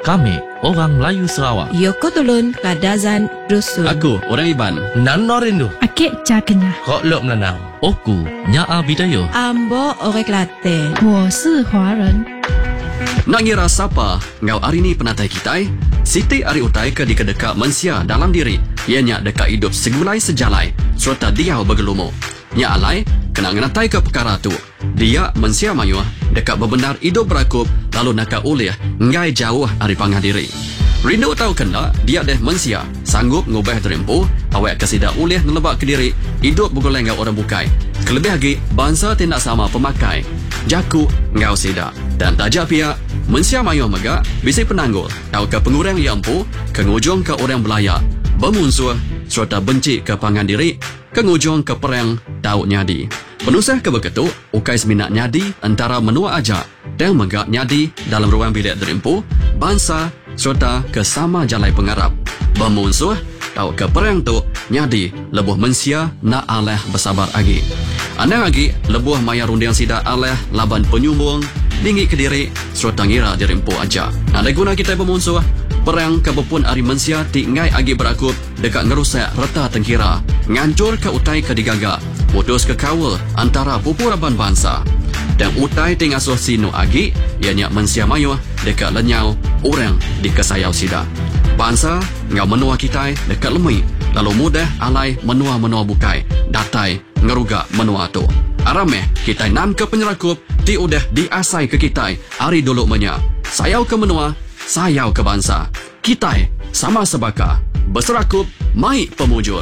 Kami, orang Melayu Sarawak. Yoko Tulun, Kadazan, Dusun. Aku, orang Iban. Nano Rindu. Akik Cakenya. Kok Lok Melanau. Oku, Nyaa Bidayo. Ambo, Ore Kelantan. 我是华人。 Nak ngira siapa ngau hari ni penatai kitai? Siti ari utai ke di kedeka mensia dalam diri. Ianya deka hidup segulai sejalai serta dia bergelumu. Nya alai kena ngenatai ke perkara tu. Dia mensia mayu deka bebenar hidup berakup lalu naka ulih ngai jauh ari pangah diri. Rindu tahu kena dia deh mensia sanggup ngubah terempu awak kesida ulih ngelebak ke diri hidup bergoleng ngau orang bukai. Kelebih lagi bangsa tidak sama pemakai. Jaku ngau sida dan tajak pihak mensia mayu mega bisa penanggul tahu ke pengurang yang empu ke ngujung ke orang belaya bermusuh serta benci ke pangan diri ke ngujung ke perang tahu nyadi. Penusah ke beketuk ukai seminat nyadi antara menua aja dan mega nyadi dalam ruang bilik derempu bangsa serta ke sama jalai pengarap bermusuh tahu ke perang tu nyadi lebuh mensia nak aleh bersabar lagi. Anda lagi lebuh maya rundiang sida aleh laban penyumbung dinggi ke diri serta ngira dirempu aja. Ada guna kita bermusuh perang kebepun ari mensia ti ngai agi berakup dekat ngerusak reta tengkira ngancur ke utai ke digaga putus ke kawal antara pupuraban bangsa dan utai ti ngasuh sinu agi ianya mensia mayu dekat lenyau orang di kesayau sida bangsa ngau menua kita dekat lemui lalu mudah alai menua-menua bukai datai ngerugak menua tu arameh kita nam ke penyerakup ti udah diasai ke kita hari dulu menya sayau ke menua sayau ke bangsa kita sama sebaka berserakup mai pemujur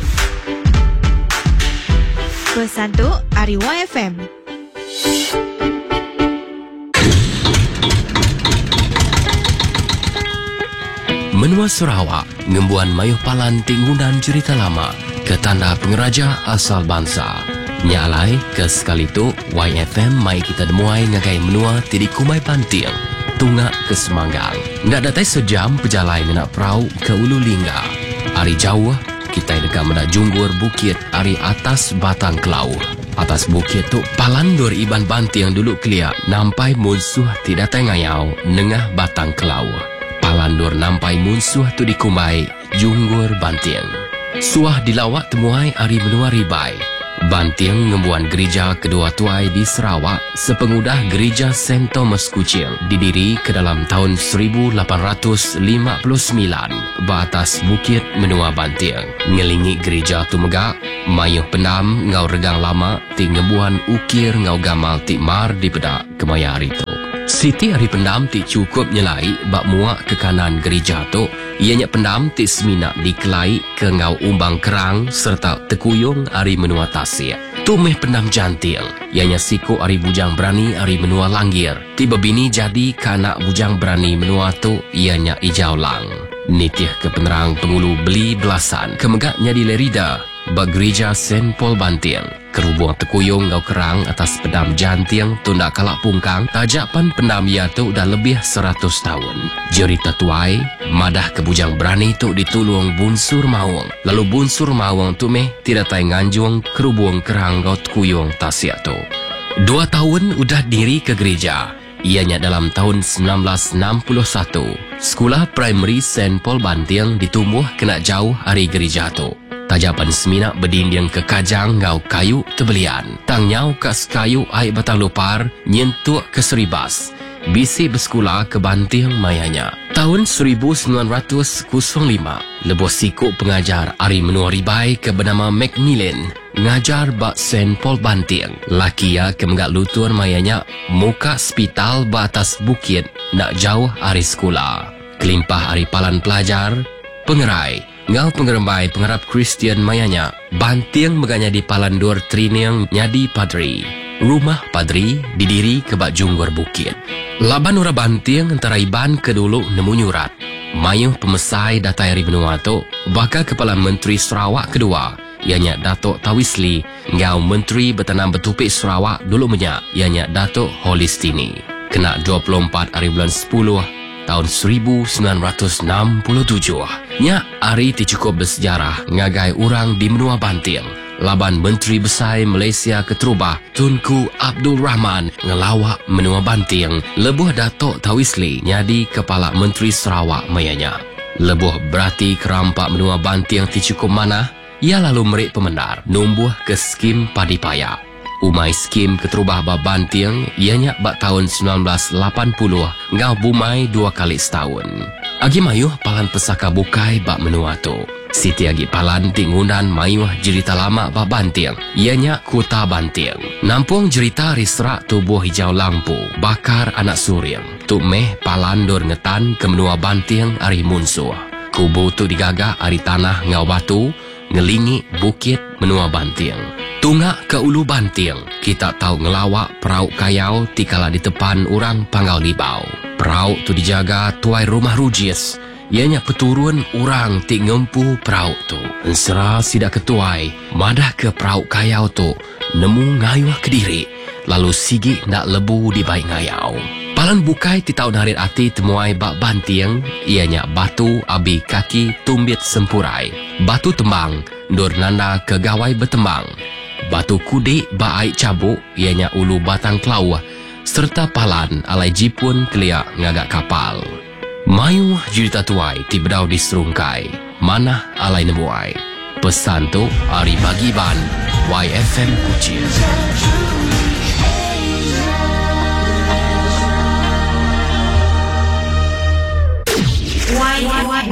Pesan tu Ari YFM. Menua Sarawak, ngembuan mayuh palan tingunan cerita lama ke tanda pengeraja asal bangsa. Nyalai ke sekali tu YFM mai kita demuai ngagai menua tidi kumai panting. Tungak ke Semanggang. Nggak datai sejam pejalai menak perahu ke Ulu Lingga. Ari jauh, kita dekat menak junggur bukit ari atas batang kelau. Atas bukit tu palandur iban banti yang dulu kelia nampai musuh tidak tengayau nengah batang kelau. Palandur nampai musuh tu dikumbai junggur banting. Suah dilawak temuai ari menua ribai. Banting ngembuan gereja kedua tuai di Sarawak sepengudah gereja St. Thomas Kuching didiri ke dalam tahun 1859 batas bukit menua Banting. Ngelingi gereja tu megak, mayuh pendam ngau regang lama ti ngembuan ukir ngau gamal ti mar di pedak kemaya hari tu. Siti hari pendam ti cukup nyelai bak muak ke kanan gereja tu. Ianya pendam ti semina dikelai ke ngau umbang kerang serta tekuyung ari menua tasir. Tu meh pendam jantil. Ianya siku ari bujang berani ari menua langgir. Tiba bini jadi kanak bujang berani menua tu ianya ijau lang. Nitih ke penerang pengulu beli belasan. Kemegaknya di Lerida. Bak gereja St. Paul Banting. Kerubung tekuyung ngau kerang atas pendam janting tunda kalak pungkang. Tajapan pendam ia tu dah lebih 100 tahun. Jerita tuai, madah ke bujang berani tu ditulung bunsur mawang. Lalu bunsur mawang tu meh tidak tay nganjung kerubung kerang ngau tekuyung tasya tu. 2 tahun udah diri ke gereja. Ianya dalam tahun 1961. Sekolah primary St. Paul Banting ditumbuh kena jauh hari gereja tu. Tajapan seminak berdinding ke kajang ngau kayu tebelian. Tang nyau kas kayu air batang lupar nyentuk ke Seribas. Bisi bersekolah ke Banting mayanya. Tahun 1905, lebuh sikuk pengajar ari menua ribai ke bernama Macmillan ngajar bak St. Paul Banting. Lakia ke menggak lutur mayanya muka hospital batas bukit nak jauh ari sekolah. Kelimpah ari palan pelajar, pengerai ngau pengerembai pengharap Kristian mayanya. Banting meganya di Palandur Triniang nyadi padri. Rumah padri didiri ke bak junggur bukit. Laban ura Banting antara iban ke dulu nemu nyurat. Mayuh pemesai datai hari benua tu bakal Kepala Menteri Sarawak kedua. Ianya Datuk Tawisli ngau Menteri Bertanam Betupik Sarawak dulu menyak. Ianya Datuk Holistini. Kena 24 hari bulan 10 tahun 1967. Nya hari ti cukup bersejarah ngagai orang di menua Banting. laban Menteri Besar Malaysia Keterubah Tunku Abdul Rahman ngelawak menua banting lebuh Datuk Tawisli nyadi Kepala Menteri Sarawak mayanya. Lebuh berarti kerampak menua banting ti cukup manah, ia lalu merik pemenar numbuh ke skim padi paya. Umai skim Keterubah bab banting ianya bak tahun 1980 ngau bumai 2 kali setahun. Agi mayuh palan pesaka bukai bak menua tu. Siti agi palan tingunan mayuh cerita lama bak banting ianya Kuta Banting. Nampung cerita risrak tubuh hijau lampu bakar anak suring. Tu meh palan dor ngetan ke menua banting ari munsuh. Kubu tu digagah ari tanah ngau batu ngelingi bukit menua banting. Tunggak ke ulu banting, kita tahu ngelawak perauk kayau tikala di depan orang Pangau Libau. Perauk tu dijaga tuai rumah rujis. Ianya peturun orang ti ngempu perauk tu. Ensera sidak ketuai, madah ke perauk kayau tu, nemu ngayuh ke diri, lalu sigi nak lebu di baik ngayau. Palan bukai ti tahu narit ati temuai bak banting, ianya batu abi kaki tumbit sempurai. Batu tembang, dor nanda ke gawai betembang. Batu kudik ba aik cabuk ianya ulu batang kelau serta palan alai jipun keliak ngagak kapal. Mayu cerita tuai ti bedau di serungkai manah alai nemuai. Pesan tu hari pagi ban YFM Kuching.